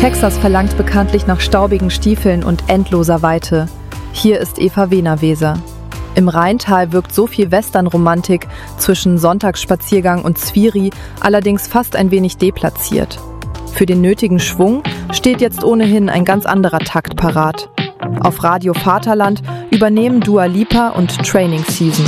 Texas verlangt bekanntlich nach staubigen Stiefeln und endloser Weite. Hier ist Eva Wehner-Weser. Im Rheintal wirkt so viel Western-Romantik zwischen Sonntagsspaziergang und Zwiri allerdings fast ein wenig deplatziert. Für den nötigen Schwung steht jetzt ohnehin ein ganz anderer Takt parat. Auf Radio Vaterland übernehmen Dua Lipa und Training Season.